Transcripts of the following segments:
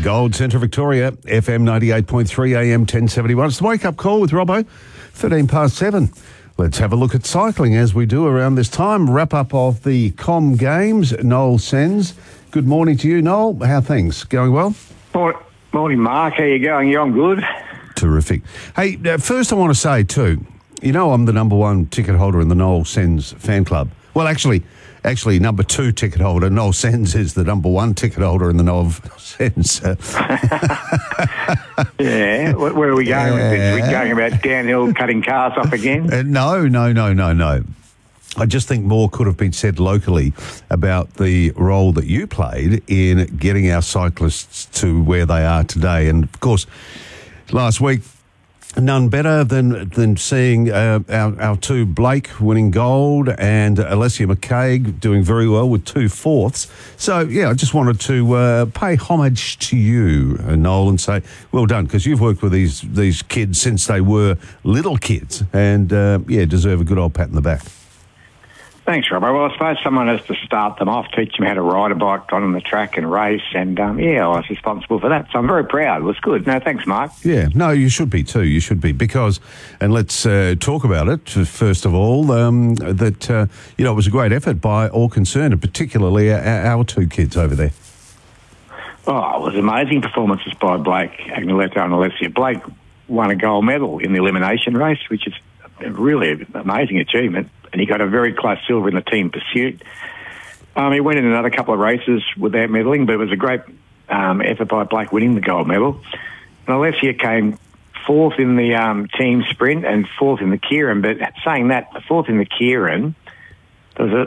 Gold Centre Victoria, FM 98.3 AM 1071. It's the wake-up call with Robbo, 13 past 7. Let's have a look at cycling as we do around this time. Wrap up of the Com Games. Noel Sens. Good morning to you, Noel. How are things? Going well? Morning, Mark. How you going? Yeah, I'm good. Terrific. Hey, first I want to say too, you know I'm the number one ticket holder in the Noel Sens fan club. Well, actually, number two ticket holder. Noel Sens is the number one ticket holder in the Noel Sens. Yeah, where are we going with this? Are we going about downhill cutting cars off again? No. I just think more could have been said locally about the role that you played in getting our cyclists to where they are today. And, of course, last week, none better than seeing our two Blake winning gold and Alessia McCaig doing very well with 2 fourths. So, yeah, I just wanted to pay homage to you, Noel, and say well done, because you've worked with these kids since they were little kids and, deserve a good old pat in the back. Thanks, Robbo. Well, I suppose someone has to start them off, teach them how to ride a bike on the track and race, and, I was responsible for that. So I'm very proud. It was good. No, thanks, Mark. Yeah, no, you should be too. You should be, because, and let's talk about it, first of all, it was a great effort by all concerned, and particularly our two kids over there. Oh, it was amazing performances by Blake Agneletto and Alessia. Blake won a gold medal in the elimination race, which is really an amazing achievement. And he got a very close silver in the team pursuit. He went in another couple of races without medaling, but it was a great effort by Blake winning the gold medal. And Alessia came fourth in the team sprint and fourth in the Keirin. But saying that, the fourth in the Keirin, there was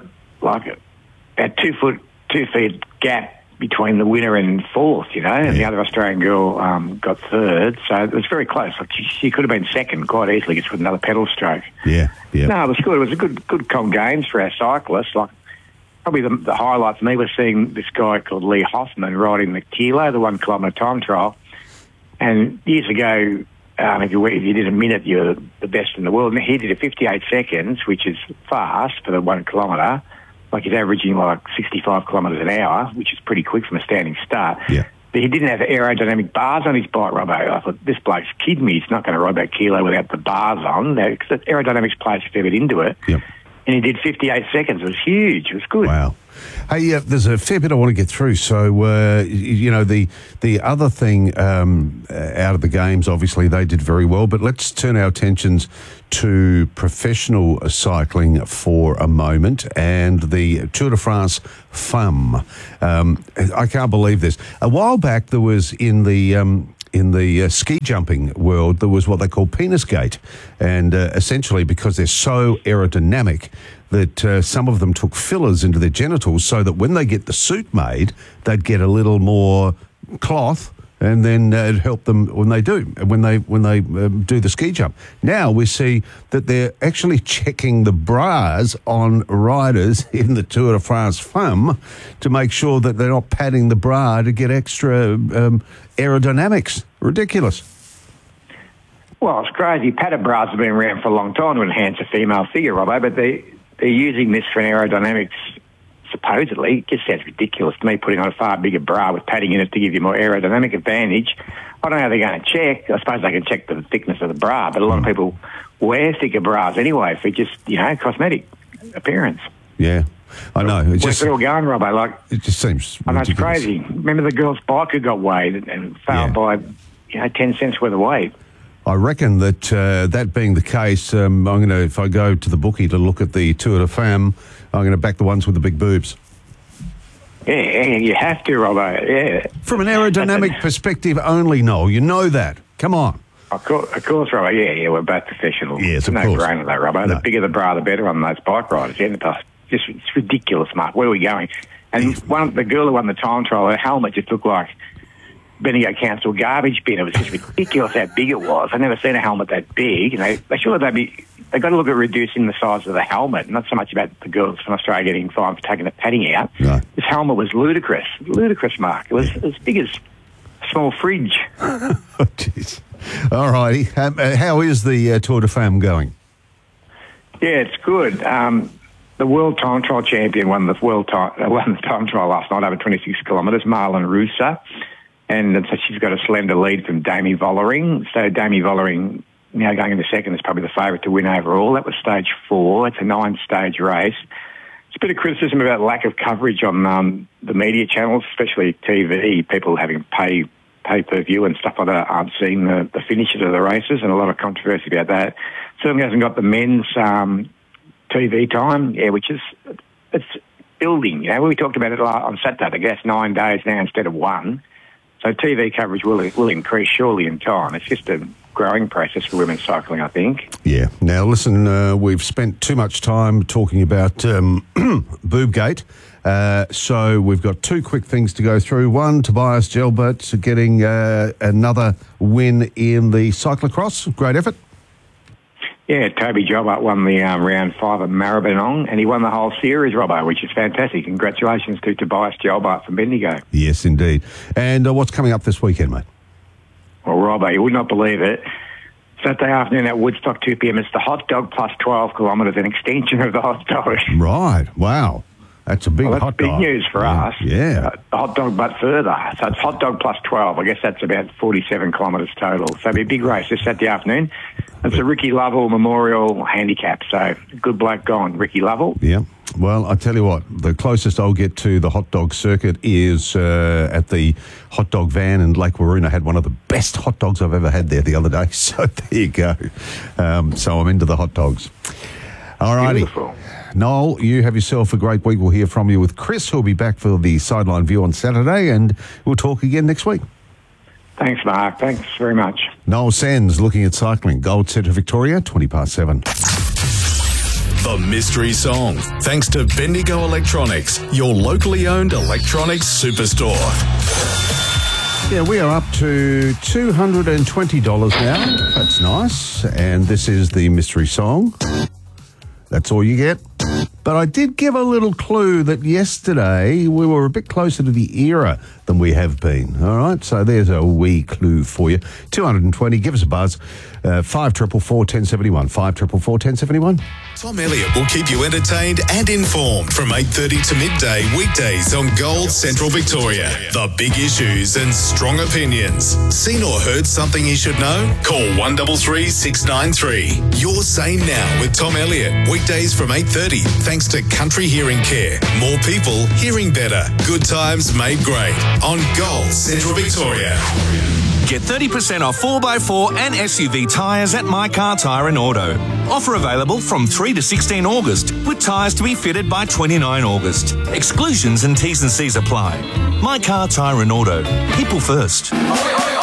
a 2 feet gap between the winner and fourth, and the other Australian girl got third. So it was very close. Like she could have been second quite easily, just with another pedal stroke. Yeah. No, it was good. It was a good Com Games for our cyclists. Like probably the highlight for me was seeing this guy called Lee Hoffman riding the Kilo, the 1 kilometre time trial. And years ago, if you did a minute, you're the best in the world. And he did a 58 seconds, which is fast for the 1 kilometre. Like he's averaging 65 kilometres an hour, which is pretty quick from a standing start. Yeah. But he didn't have aerodynamic bars on his bike, Robbo. I thought, this bloke's kidding me. He's not going to ride that Kilo without the bars on. Because the aerodynamics plays a fair bit into it. Yep. And he did 58 seconds. It was huge. It was good. Wow. Hey, there's a fair bit I want to get through. So, the other thing out of the games, obviously, they did very well. But let's turn our attentions to professional cycling for a moment and the Tour de France Femmes. I can't believe this. A while back, there was in the ski jumping world, there was what they call penis gate. And essentially, because they're so aerodynamic, that some of them took fillers into their genitals so that when they get the suit made, they'd get a little more cloth, and then it helped them when they do the ski jump. Now we see that they're actually checking the bras on riders in the Tour de France Femmes to make sure that they're not padding the bra to get extra aerodynamics. Ridiculous. Well, it's crazy. Padded bras have been around for a long time to enhance a female figure, Robbo, but they're using this for aerodynamics, supposedly. It just sounds ridiculous to me, putting on a far bigger bra with padding in it to give you more aerodynamic advantage. I don't know how they're going to check. I suppose they can check the thickness of the bra, but a lot of people wear thicker bras anyway for just, cosmetic appearance. Yeah, I know. Where's it all going, Robbo? It just seems I know, it's ridiculous. crazy. Remember the girl's bike who got weighed and failed by 10 cents worth of weight? I reckon that that being the case, if I go to the bookie to look at the Tour de Femmes, I'm going to back the ones with the big boobs. Yeah, you have to, Robbo. Yeah. From an aerodynamic perspective only, Noel. You know that. Come on. Of course, Robbo. Yeah, we're both professionals. Yes, of no course. brainer, though, Robbo. No. The bigger the bra, the better on those bike riders. Yeah, it's ridiculous, Mark. Where are we going? And the girl who won the time trial, her helmet just looked like Bendigo Council garbage bin. It was just ridiculous how big it was. I've never seen a helmet that big. They've got to look at reducing the size of the helmet, not so much about the girls from Australia getting fined for taking the padding out. No. This helmet was ludicrous, Mark. It was as big as a small fridge. Oh, jeez. All righty. How is the Tour de Femmes going? Yeah, it's good. The world time trial champion won the time trial last night over 26 kilometres, Marlon Russa. And so she's got a slender lead from Damie Vollering. So Damie Vollering, now going into second, is probably the favourite to win overall. That was stage 4. It's a 9-stage race. It's a bit of criticism about lack of coverage on the media channels, especially TV. People having pay-per-view and stuff like that aren't seeing the finishes of the races, and a lot of controversy about that. Certainly hasn't got the men's TV time, which is it's building. We talked about it on Saturday. I guess 9 days now instead of 1. So TV coverage will increase surely in time. It's just a growing process for women's cycling, I think. Yeah. Now, listen, we've spent too much time talking about Boobgate. So we've got 2 quick things to go through. One, Tobias Gelbert getting another win in the cyclocross. Great effort. Yeah, Toby Gelbart won the round 5 at Maribyrnong, and he won the whole series, Robbo, which is fantastic. Congratulations to Tobias Gelbart from Bendigo. Yes, indeed. And what's coming up this weekend, mate? Well, Robbo, you would not believe it. Saturday afternoon at Woodstock, 2 p.m, it's the Hot Dog plus 12 kilometres, an extension of the Hot Dog. Right, wow. That's a big hot dog. That's big news for us. Yeah. The Hot Dog, but further. So it's Hot Dog plus 12. I guess that's about 47 kilometres total. So it'll be a big race this Saturday afternoon. It's a Ricky Lovell Memorial Handicap. So good bloke gone, Ricky Lovell. Yeah. Well, I tell you what, the closest I'll get to the hot dog circuit is at the hot dog van in Lake Waroon. I had one of the best hot dogs I've ever had there the other day. So there you go. So I'm into the hot dogs. All righty. Beautiful. Noel, you have yourself a great week. We'll hear from you with Chris, who'll be back for the Sideline View on Saturday, and we'll talk again next week. Thanks, Mark. Thanks very much. Noel Sands looking at cycling. Gold Centre Victoria, 7:20. The Mystery Song. Thanks to Bendigo Electronics, your locally owned electronics superstore. Yeah, we are up to $220 now. That's nice. And this is the Mystery Song. That's all you get. But I did give a little clue that yesterday we were a bit closer to the era than we have been. All right, so there's a wee clue for you. 220, give us a buzz. 5444 1071. 5444 1071. Tom Elliott will keep you entertained and informed from 8:30 to midday weekdays on Gold Central Victoria. The big issues and strong opinions. Seen or heard something you should know? Call 133 693. Your Say Now with Tom Elliott. Weekdays from 8:30 thanks to Country Hearing Care. More people hearing better. Good times made great on Gold Central Victoria. Get 30% off 4x4 and SUV tyres at My Car Tyre and Auto. Offer available from 3 to 16 August, with tyres to be fitted by 29 August. Exclusions and T's and C's apply. My Car Tyre and Auto. People first.